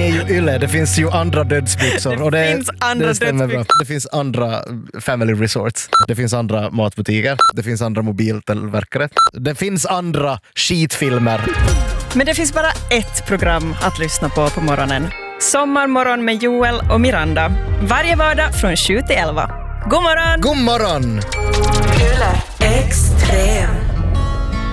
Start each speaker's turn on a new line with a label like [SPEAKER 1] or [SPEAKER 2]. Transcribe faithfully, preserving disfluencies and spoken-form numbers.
[SPEAKER 1] ju Yle, det finns ju andra dödsbyxor.
[SPEAKER 2] Det
[SPEAKER 1] och det
[SPEAKER 2] finns andra
[SPEAKER 1] det stämmer bra.
[SPEAKER 2] dödsbyxor.
[SPEAKER 1] Det finns andra family resorts. Det finns andra matbutiker. Det finns andra mobiltillverkare. Det finns andra skitfilmer.
[SPEAKER 2] Men det finns bara ett program att lyssna på på morgonen. Sommarmorgon med Joel och Miranda. Varje vardag från sju till elva. God morgon!
[SPEAKER 1] God morgon!
[SPEAKER 3] Yle Extrem.